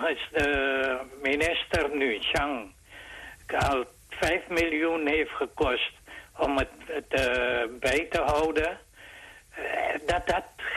volgens de minister nu, Chang, al 5 miljoen heeft gekost om het bij te houden. Dat